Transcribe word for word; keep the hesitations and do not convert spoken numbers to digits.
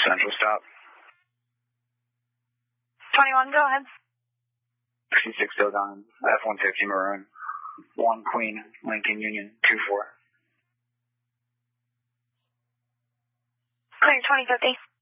Central stop. twenty-one, go ahead. sixty-six Dogon, F one fifty Maroon, one Queen, Lincoln Union, two four. Clear twenty fifty.